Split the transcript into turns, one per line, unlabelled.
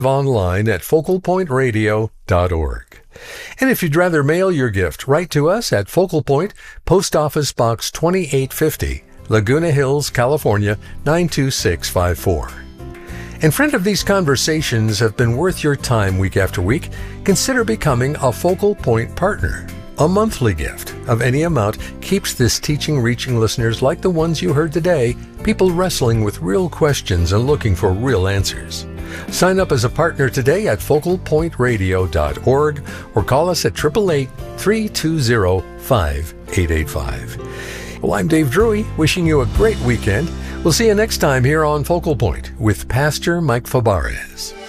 online at focalpointradio.org. And if you'd rather mail your gift, write to us at Focal Point, Post Office Box 2850, Laguna Hills, California, 92654. And friend, if these conversations have been worth your time week after week, consider becoming a Focal Point partner. A monthly gift of any amount keeps this teaching reaching listeners like the ones you heard today, people wrestling with real questions and looking for real answers. Sign up as a partner today at focalpointradio.org or call us at 888-320-5885. Well, I'm Dave Drury, wishing you a great weekend. We'll see you next time here on Focal Point with Pastor Mike Fabarez.